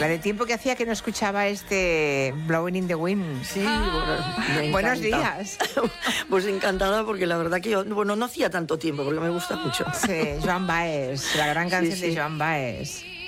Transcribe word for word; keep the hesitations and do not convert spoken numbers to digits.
La de tiempo que hacía que no escuchaba este Blowing in the Wind. Sí, bueno, Buenos días. Pues encantada porque la verdad que yo, bueno, no hacía tanto tiempo porque me gusta mucho. Sí, Joan Baez, la gran canción Sí, sí. de Joan Baez.